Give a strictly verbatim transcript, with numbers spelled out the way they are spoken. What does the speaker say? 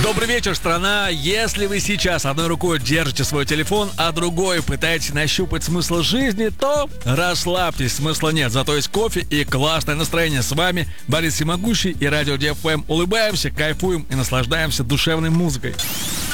Добрый вечер, страна. Если вы сейчас одной рукой держите свой телефон, а другой пытаетесь нащупать смысл жизни, то расслабьтесь, смысла нет. Зато есть кофе и классное настроение. С вами Борис Всемогущий и Радио ди эф эм. Улыбаемся, кайфуем и наслаждаемся душевной музыкой.